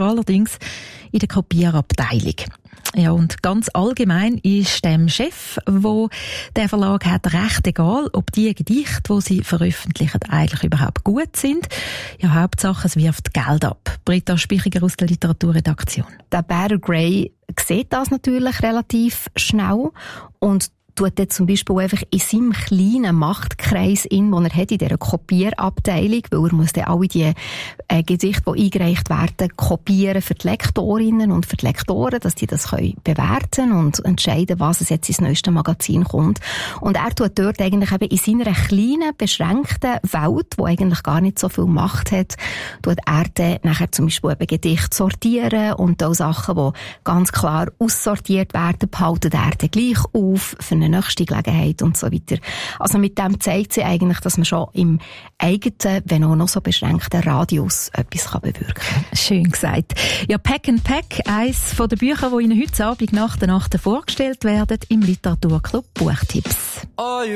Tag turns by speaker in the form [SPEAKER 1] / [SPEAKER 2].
[SPEAKER 1] allerdings in der Kopierabteilung. Ja, und ganz allgemein ist dem Chef, wo der Verlag hat, recht egal, ob die Gedichte, die sie veröffentlichen, eigentlich überhaupt gut sind. Ja, Hauptsache, es wirft Geld ab. Britta Spichiger aus der Literaturredaktion.
[SPEAKER 2] Der Bear Gray sieht das natürlich relativ schnell und tut jetzt zum Beispiel einfach in seinem kleinen Machtkreis den er hat in dieser Kopierabteilung, weil er muss dann alle die Gedichte, die eingereicht werden, kopieren für die Lektorinnen und für die Lektoren, dass die das können bewerten und entscheiden, was es jetzt ins neueste Magazin kommt. Und er tut dort eigentlich eben in seiner kleinen, beschränkten Welt, die eigentlich gar nicht so viel Macht hat, tut er dann nachher zum Beispiel eben Gedichte sortieren und auch Sachen, die ganz klar aussortiert werden, behalten er dann gleich auf für eine nächste Gelegenheit und so weiter. Also mit dem zeigt sie eigentlich, dass man schon im eigenen, wenn auch noch so beschränkten Radius etwas bewirken kann.
[SPEAKER 1] Schön gesagt. Ja, Pack and Pack, eines der Bücher, die Ihnen heute Abend nach der Nacht vorgestellt werden im Literaturclub Buchtipps.